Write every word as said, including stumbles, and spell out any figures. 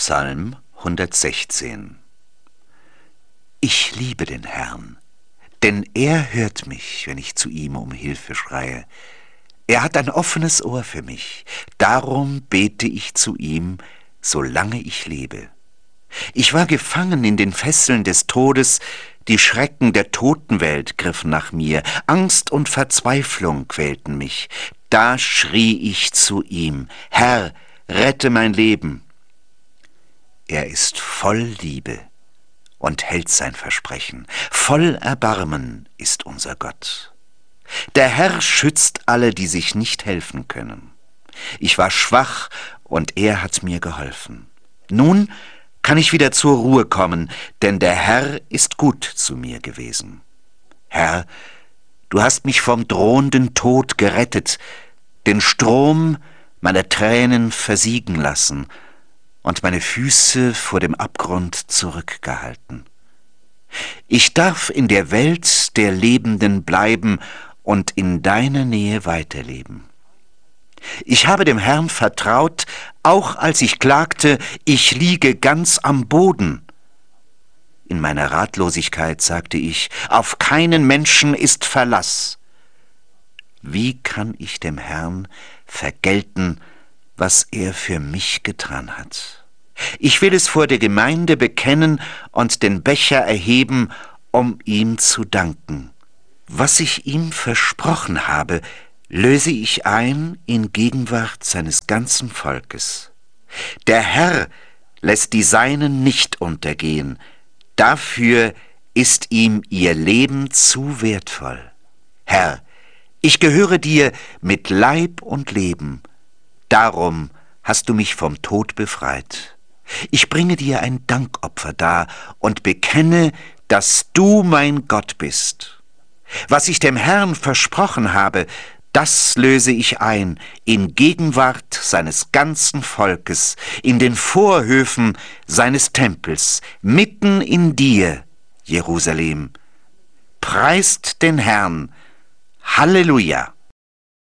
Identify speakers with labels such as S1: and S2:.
S1: Psalm hundertsechzehn. Ich liebe den Herrn, denn er hört mich, wenn ich zu ihm um Hilfe schreie. Er hat ein offenes Ohr für mich, darum bete ich zu ihm, solange ich lebe. Ich war gefangen in den Fesseln des Todes, die Schrecken der Totenwelt griffen nach mir, Angst und Verzweiflung quälten mich. Da schrie ich zu ihm: Herr, rette mein Leben. Er ist voll Liebe und hält sein Versprechen. Voll Erbarmen ist unser Gott. Der Herr schützt alle, die sich nicht helfen können. Ich war schwach und er hat mir geholfen. Nun kann ich wieder zur Ruhe kommen, denn der Herr ist gut zu mir gewesen. Herr, du hast mich vom drohenden Tod gerettet, den Strom meiner Tränen versiegen lassen und meine Füße vor dem Abgrund zurückgehalten. Ich darf in der Welt der Lebenden bleiben und in deiner Nähe weiterleben. Ich habe dem Herrn vertraut, auch als ich klagte, ich liege ganz am Boden. In meiner Ratlosigkeit sagte ich, auf keinen Menschen ist Verlass. Wie kann ich dem Herrn vergelten, was er für mich getan hat? Ich will es vor der Gemeinde bekennen und den Becher erheben, um ihm zu danken. Was ich ihm versprochen habe, löse ich ein in Gegenwart seines ganzen Volkes. Der Herr lässt die Seinen nicht untergehen, dafür ist ihm ihr Leben zu wertvoll. Herr, ich gehöre dir mit Leib und Leben, darum hast du mich vom Tod befreit. Ich bringe dir ein Dankopfer dar und bekenne, dass du mein Gott bist. Was ich dem Herrn versprochen habe, das löse ich ein in Gegenwart seines ganzen Volkes, in den Vorhöfen seines Tempels, mitten in dir, Jerusalem. Preist den Herrn. Halleluja!